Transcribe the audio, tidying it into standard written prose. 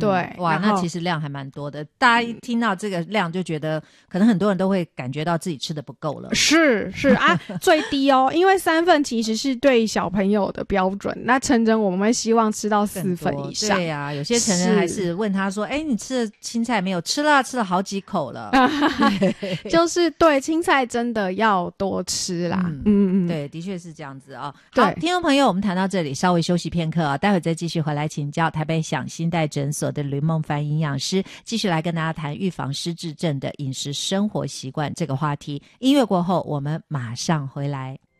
对， 哇，那其实量还蛮多的。大家一听到这个量就觉得，可能很多人都会感觉到自己吃的不够了。 是啊，最低哦，因为3份其实是对小朋友的标准，那成人我们会希望吃到4份以上。 对啊，有些成人还是问他说：“你吃了青菜没有？”吃了好几口了。 就是对，青菜真的要多吃啦。 对，的确是这样子啊。好，听众朋友，我们谈到这里，稍微休息片刻啊，待会再继续回来请教台北享新代诊所的吕孟凡营养师，继续来跟大家谈预防失智症的饮食生活习惯这个话题。音乐过后，我们马上回来。